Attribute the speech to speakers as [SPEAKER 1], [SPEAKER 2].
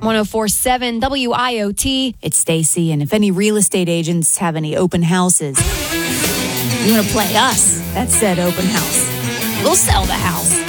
[SPEAKER 1] 104.7 WIOT.
[SPEAKER 2] It's Stacy, and if any real estate agents have any open houses, you want to play us? That said open house. We'll sell the house.